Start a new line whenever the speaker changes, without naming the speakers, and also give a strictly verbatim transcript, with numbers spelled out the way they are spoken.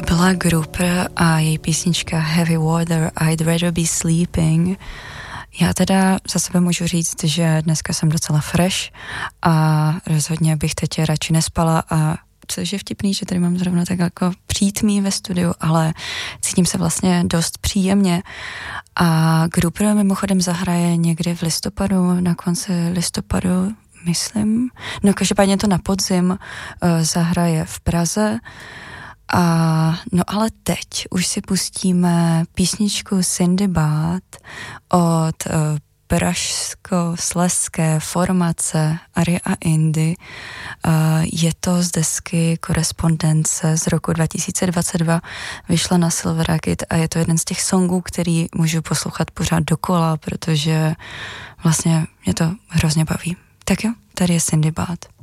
byla Grouper a její písnička Heavy Water, I'd Rather Be Sleeping. Já teda za sebe můžu říct, že dneska jsem docela fresh a rozhodně bych teď radši nespala a což je vtipný, že tady mám zrovna tak jako přítmí ve studiu, ale cítím se vlastně dost příjemně a Grouper mimochodem zahraje někdy v listopadu, na konci listopadu, myslím. No každopádně to na podzim uh, zahraje v Praze. A no ale teď už si pustíme písničku Cindy Bad od uh, pražsko-slezské formace Aria a Indy. Uh, je to z desky Korespondence z roku dva tisíce dvacet dva, vyšla na Silver Rocket a je to jeden z těch songů, který můžu poslouchat pořád dokola, protože vlastně mě to hrozně baví. Tak jo, tady je Cindy Bad.